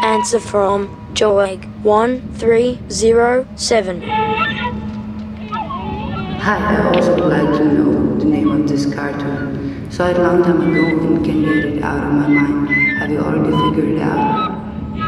Answer from Joeg1307. Hi, I also would like to know the name of this cartoon. Saw it a long time ago and can't get it out of my mind. Have you already figured it out?